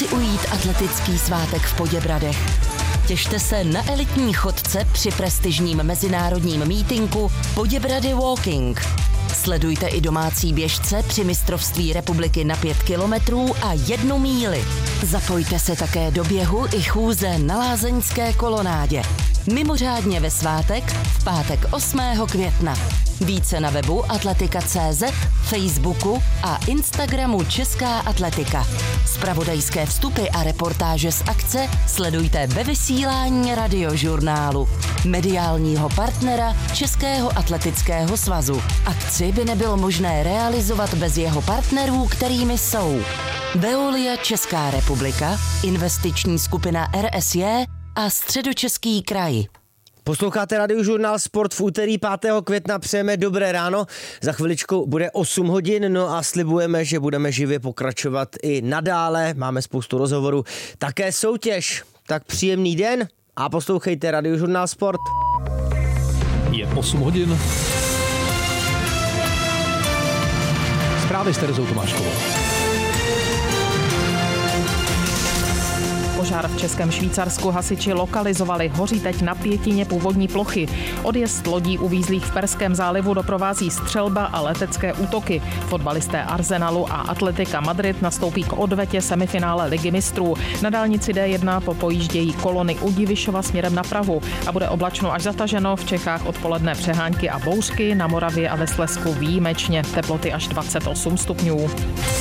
ujít atletický svátek v Poděbradech. Těšte se na elitní chodce při prestižním mezinárodním mítinku Poděbrady Walking. Sledujte i domácí běžce při mistrovství republiky na 5 kilometrů a 1 míli. Zapojte se také do běhu i chůze na lázeňské kolonádě. Mimořádně ve svátek v pátek 8. května. Více na webu atletika.cz, Facebooku a Instagramu Česká atletika. Zpravodajské vstupy a reportáže z akce sledujte ve vysílání Radiožurnálu, mediálního partnera Českého atletického svazu. Akci by nebylo možné realizovat bez jeho partnerů, kterými jsou Veolia Česká republika, investiční skupina RSJ a Středočeský kraj. Posloucháte Radiožurnál Sport v úterý 5. května, přejeme dobré ráno. Za chviličku bude 8 hodin, no a slibujeme, že budeme živě pokračovat i nadále. Máme spoustu rozhovorů, také soutěž. Tak příjemný den a poslouchejte Radiožurnál Sport. Je 8 hodin. Zprávy s Terezou Tomáškovou. Požár v Českém Švýcarsku hasiči lokalizovali, hoří teď na pětině původní plochy. Odjezd lodí uvízlých v Perském zálivu doprovází střelba a letecké útoky. Fotbalisté Arsenalu a Atletika Madrid nastoupí k odvetě semifinále Ligy mistrů. Na dálnici D1 popojíždějí kolony u Divišova směrem na Prahu a bude oblačno až zataženo, v Čechách odpoledne přehánky a bouřky, na Moravě a ve Slezsku výjimečně, teploty až 28 stupňů.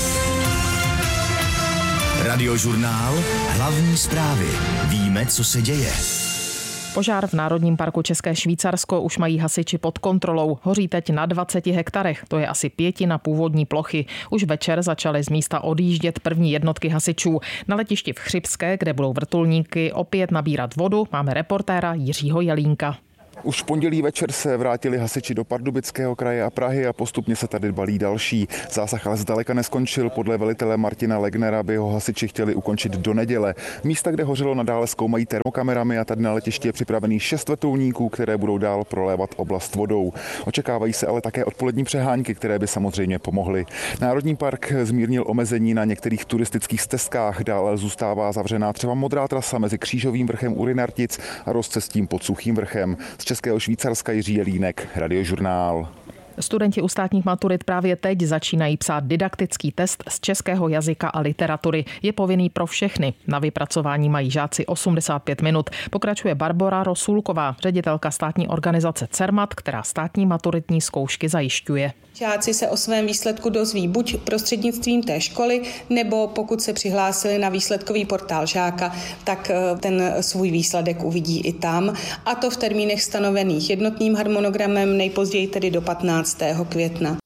Radiožurnál, hlavní zprávy. Víme, co se děje. Požár v Národním parku České Švýcarsko už mají hasiči pod kontrolou. Hoří teď na 20 hektarech, to je asi 1/5 původní plochy. Už večer začaly z místa odjíždět první jednotky hasičů. Na letišti v Chřibské, kde budou vrtulníky opět nabírat vodu, máme reportéra Jiřího Jelínka. Už v pondělí večer se vrátili hasiči do Pardubického kraje a Prahy a postupně se tady balí další. Zásah ale zdaleka neskončil. Podle velitele Martina Legnera by ho hasiči chtěli ukončit do neděle. Místa, kde hořelo, nadále zkoumají termokamerami a tady na letišti je připravený 6 vrtulníků, které budou dál prolévat oblast vodou. Očekávají se ale také odpolední přehánky, které by samozřejmě pomohly. Národní park zmírnil omezení na některých turistických stezkách. Dále zůstává zavřená třeba modrá trasa mezi Křížovým vrchem u Rynartic a rozcestím pod Suchým vrchem. Z Českého Švýcarska Jiří Jelínek, Radiožurnál. Studenti u státních maturit právě teď začínají psát didaktický test z českého jazyka a literatury. Je povinný pro všechny. Na vypracování mají žáci 85 minut. Pokračuje Barbora Rosulková, ředitelka státní organizace CERMAT, která státní maturitní zkoušky zajišťuje. Žáci se o svém výsledku dozví buď prostřednictvím té školy, nebo pokud se přihlásili na výsledkový portál žáka, tak ten svůj výsledek uvidí i tam. A to v termínech stanovených jednotným harmonogramem, nejpozději tedy do 15. května.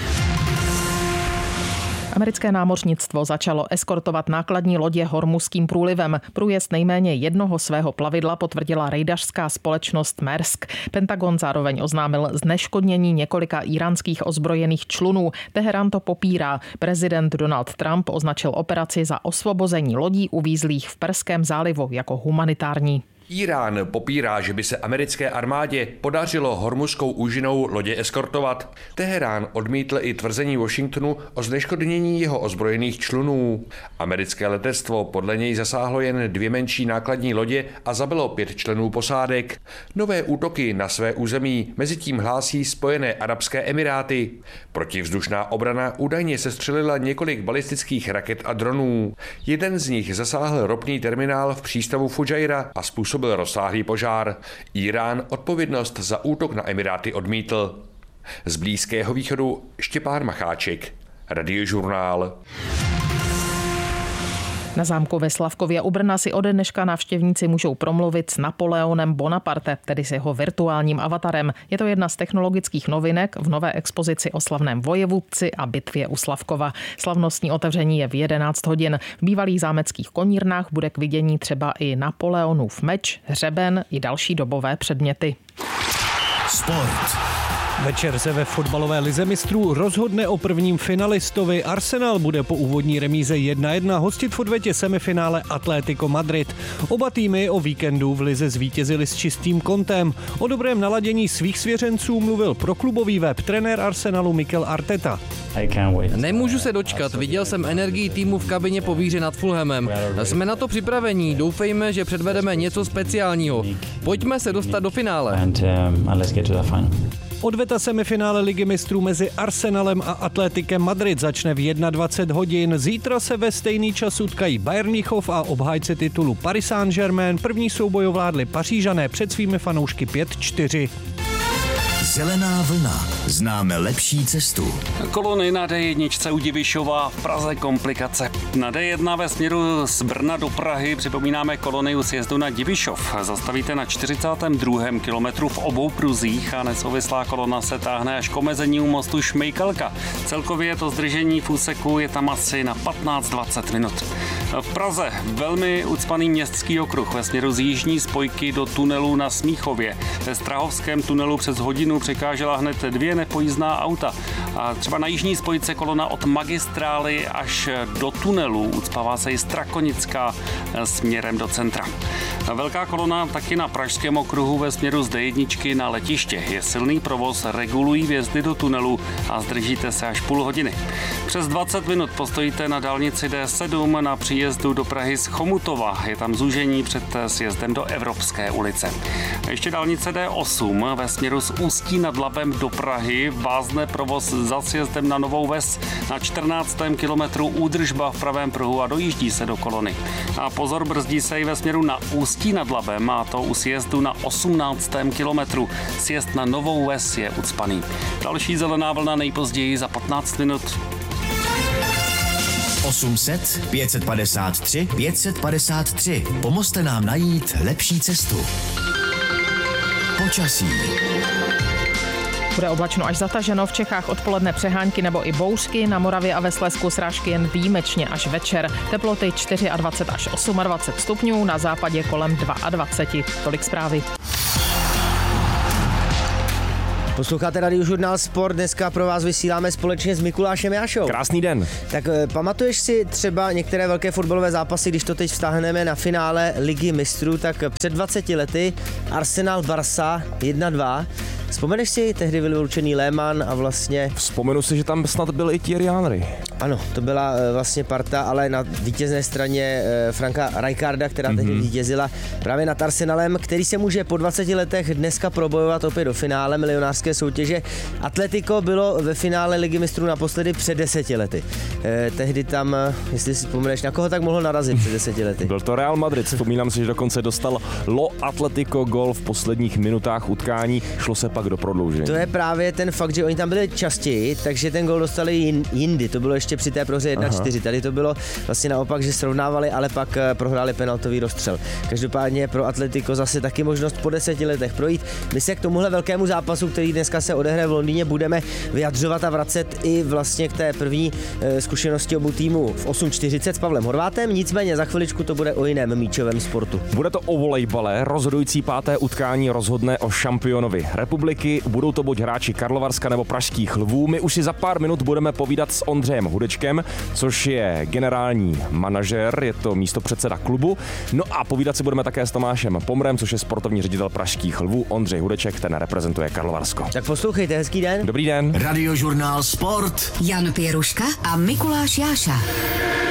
Americké námořnictvo začalo eskortovat nákladní lodě Hormuzským průlivem. Průjezd nejméně jednoho svého plavidla potvrdila rejdařská společnost Maersk. Pentagon zároveň oznámil zneškodnění několika íránských ozbrojených člunů. Teherán to popírá. Prezident Donald Trump označil operaci za osvobození lodí uvízlých v Perském zálivu jako humanitární. Irán popírá, že by se americké armádě podařilo Hormuzskou úžinou lodě eskortovat. Teherán odmítl i tvrzení Washingtonu o zneškodnění jeho ozbrojených člunů. Americké letectvo podle něj zasáhlo jen 2 menší nákladní lodě a zabilo 5 členů posádek. Nové útoky na své území mezitím hlásí Spojené arabské emiráty. Protivzdušná obrana údajně sestřelila několik balistických raket a dronů. Jeden z nich zasáhl ropný terminál v přístavu Fujairah a způsobil rozsáhlý požár. Irán odpovědnost za útok na Emiráty odmítl. Z Blízkého východu Štěpán Macháček, Radiožurnál. Na zámku ve Slavkově u Brna si ode dneška návštěvníci můžou promluvit s Napoleonem Bonaparte, tedy s jeho virtuálním avatarem. Je to jedna z technologických novinek v nové expozici o slavném vojevůdci a bitvě u Slavkova. Slavnostní otevření je v 11 hodin. V bývalých zámeckých konírnách bude k vidění třeba i Napoleonův meč, hřeben i další dobové předměty. Sport. Večer se ve fotbalové lize mistrů rozhodne o prvním finalistovi. Arsenal bude po úvodní remíze 1-1 hostit v odvetě semifinále Atlético Madrid. Oba týmy o víkendu v lize zvítězili s čistým kontem. O dobrém naladění svých svěřenců mluvil pro klubový web trenér Arsenalu Mikel Arteta. Nemůžu se dočkat, viděl jsem energii týmu v kabině po výhře nad Fulhamem. Jsme na to připravení, doufejme, že předvedeme něco speciálního. Pojďme se dostat do finále. Odveta semifinále ligy mistrů mezi Arsenalem a Atléticem Madrid začne v 21 hodin. Zítra se ve stejný čas utkají Bayern Mnichov a obhájce titulu Paris Saint-Germain. První souboj ovládli Pařížané před svými fanoušky 5-4. Zelená vlna. Známe lepší cestu. Kolony na D1 u Divišova, v Praze komplikace. Na D1 ve směru z Brna do Prahy připomínáme kolony u sjezdu na Divišov. Zastavíte na 42. kilometru v obou pruzích a nesouvislá kolona se táhne až k omezení u mostu Šmejkalka. Celkově to zdržení v úseku je tam asi na 15-20 minut. V Praze velmi ucpaný městský okruh ve směru z jižní spojky do tunelu na Smíchově. Ve Strahovském tunelu přes hodinu překážela hned 2 nepojízdná auta. A třeba na jižní spojce kolona od magistrály až do tunelu ucpává se i Strakonická směrem do centra. Velká kolona taky na pražském okruhu ve směru z D1 na letiště. Je silný provoz, regulují vjezdy do tunelu a zdržíte se až půl hodiny. Přes 20 minut postojíte na dálnici D7 na příjezdu do Prahy z Chomutova. Je tam zúžení před sjezdem do Evropské ulice. Ještě dálnice D8 ve směru z Ústí nad Labem do Prahy vázne provoz za sjezdem na Novou Ves. Na 14. kilometru údržba v pravém pruhu a dojíždí se do kolony. A pozor, brzdí se i ve směru na Ústí nad Labem a to u sjezdu na 18. kilometru. Sjezd na Novou Ves je ucpaný. Další zelená vlna nejpozději za 15 minut. 800 553 553. Pomozte nám najít lepší cestu. Počasí. Bude oblačno až zataženo, v Čechách odpoledne přehánky nebo i bouřky, na Moravě a ve Slezsku srážky jen výjimečně až večer. Teploty 24 až 28 stupňů, na západě kolem 22. Tolik zprávy. Posloucháte Radiožurnál Sport, dneska pro vás vysíláme společně s Mikulášem Jášou. Krásný den. Tak pamatuješ si třeba některé velké fotbalové zápasy, když to teď vztáhneme na finále Ligy mistrů, tak před 20 lety Arsenal Barça 1-2. Vzpomeneš si, tehdy byl vyloučený Lehmann a vlastně... Vzpomenu si, že tam snad byl i Thierry Henry. Ano, to byla vlastně parta, ale na vítězné straně Franka Rijkaarda, která tehdy vítězila právě nad Arsenalem, který se může po 20 letech dneska probojovat opět do finále milionářské soutěže. Atletico bylo ve finále Ligy mistrů naposledy před 10 lety. Tehdy tam, jestli si vzpomeneš, na koho tak mohl narazit před 10 lety? Byl to Real Madrid, vzpomínám si, že dokonce dostal Atletico gol v posledních minutách utkání, šlo se pak do prodloužení. To je právě ten fakt, že oni tam byli častěji, takže ten gol dostali jindy. To bylo ještě při té prohře 1-4. Tady to bylo vlastně naopak, že srovnávali, ale pak prohráli penaltový rozstřel. Každopádně pro Atletico zase taky možnost po 10 letech projít. My se k tomuhle velkému zápasu, který dneska se odehraje v Londýně, budeme vyjadřovat a vracet i vlastně k té první zkušenosti obou týmů v 8:40 s Pavlem Horvátem. Nicméně za chviličku to bude o jiném míčovém sportu. Bude to o volejbale. Rozhodující 5. utkání rozhodne o šampionovi republiky. Budou to buď hráči Karlovarska nebo Pražských Lvů. My už si za pár minut budeme povídat s Ondřejem Hudečkem, což je generální manažer, je to místopředseda klubu. No a povídat si budeme také s Tomášem Pomrem, což je sportovní ředitel Pražských Lvů. Ondřej Hudeček, ten reprezentuje Karlovarsko. Tak poslouchejte, hezký den. Dobrý den. Radiožurnál Sport. Jan Pěruška a Mikuláš Jáša.